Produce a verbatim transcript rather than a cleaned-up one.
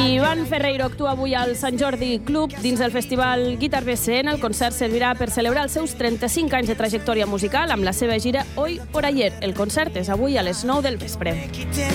Iván Ferreiro actua avui al Sant Jordi Club dins del festival Guitar B C N. El concert servirà per celebrar els seus trenta-cinc anys de trajectòria musical amb la seva gira Hoy por Ayer. El concert és avui a les nou del vespre.